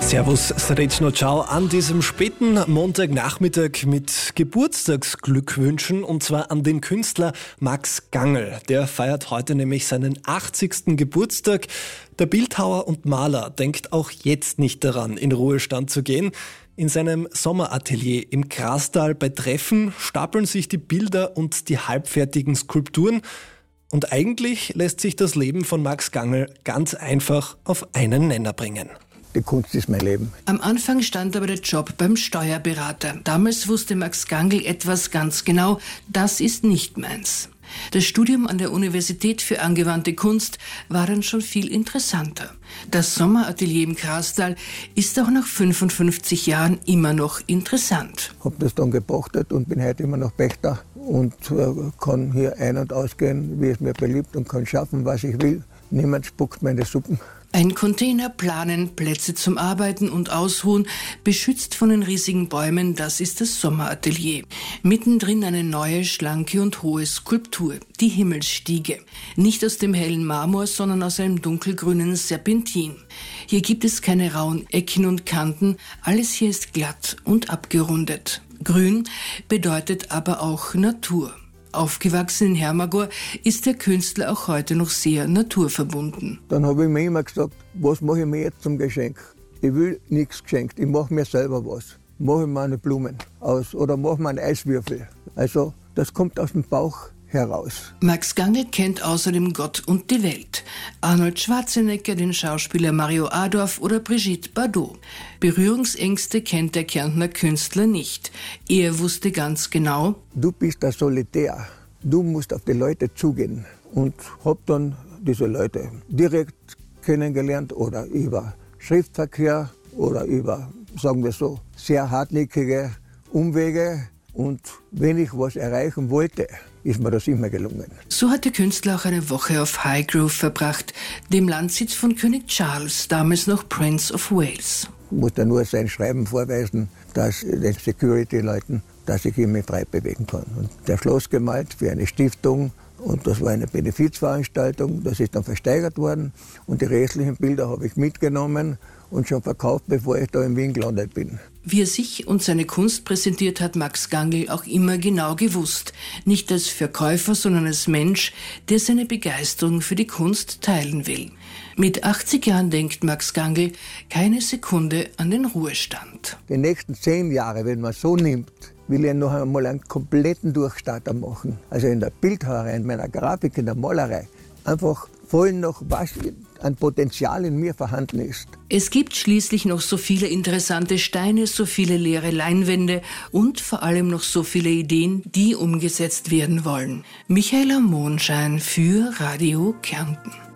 Servus, Srećno, ciao an diesem späten Montagnachmittag mit Geburtstagsglückwünschen und zwar an den Künstler Max Gangl. Der feiert heute nämlich seinen 80. Geburtstag. Der Bildhauer und Maler denkt auch jetzt nicht daran, in Ruhestand zu gehen. In seinem Sommeratelier im Grastal bei Treffen stapeln sich die Bilder und die halbfertigen Skulpturen. Und eigentlich lässt sich das Leben von Max Gangl ganz einfach auf einen Nenner bringen. Die Kunst ist mein Leben. Am Anfang stand aber der Job beim Steuerberater. Damals wusste Max Gangl etwas ganz genau, das ist nicht meins. Das Studium an der Universität für angewandte Kunst war dann schon viel interessanter. Das Sommeratelier im Grastal ist auch nach 55 Jahren immer noch interessant. Habe das dann gepachtet und bin heute immer noch Pächter und kann hier ein- und ausgehen, wie es mir beliebt und kann schaffen, was ich will. Niemand spuckt meine Suppen. Ein Container, Planen, Plätze zum Arbeiten und Ausruhen, beschützt von den riesigen Bäumen, das ist das Sommeratelier. Mittendrin eine neue, schlanke und hohe Skulptur, die Himmelsstiege. Nicht aus dem hellen Marmor, sondern aus einem dunkelgrünen Serpentin. Hier gibt es keine rauen Ecken und Kanten, alles hier ist glatt und abgerundet. Grün bedeutet aber auch Natur. Aufgewachsen in Hermagor ist der Künstler auch heute noch sehr naturverbunden. Dann habe ich mir immer gesagt, was mache ich mir jetzt zum Geschenk? Ich will nichts geschenkt, ich mache mir selber was. Mache ich mir eine Blumen aus oder mache mir einen Eiswürfel. Also das kommt aus dem Bauch heraus. Max Gangl kennt außerdem Gott und die Welt. Arnold Schwarzenegger, den Schauspieler Mario Adorf oder Brigitte Bardot. Berührungsängste kennt der Kärntner Künstler nicht. Er wusste ganz genau: Du bist der Solitär. Du musst auf die Leute zugehen. Und habe dann diese Leute direkt kennengelernt oder über Schriftverkehr oder über, sagen wir so, sehr hartnäckige Umwege. Und wenn ich was erreichen wollte, ist mir das immer gelungen. So hat der Künstler auch eine Woche auf Highgrove verbracht, dem Landsitz von König Charles, damals noch Prince of Wales. Ich musste nur sein Schreiben vorweisen, dass den Security-Leuten, dass ich ihn frei bewegen kann. Und der Schloss gemalt für eine Stiftung und das war eine Benefizveranstaltung, das ist dann versteigert worden und die restlichen Bilder habe ich mitgenommen und schon verkauft, bevor ich da in Wien gelandet bin. Wie er sich und seine Kunst präsentiert, hat Max Gangl auch immer genau gewusst. Nicht als Verkäufer, sondern als Mensch, der seine Begeisterung für die Kunst teilen will. Mit 80 Jahren denkt Max Gangl keine Sekunde an den Ruhestand. Die nächsten 10 Jahre, wenn man so nimmt, will ich noch einmal einen kompletten Durchstarter machen. Also in der Bildhauerei, in meiner Grafik, in der Malerei. Einfach voll noch, was an Potenzial in mir vorhanden ist. Es gibt schließlich noch so viele interessante Steine, so viele leere Leinwände und vor allem noch so viele Ideen, die umgesetzt werden wollen. Michaela Monschein für Radio Kärnten.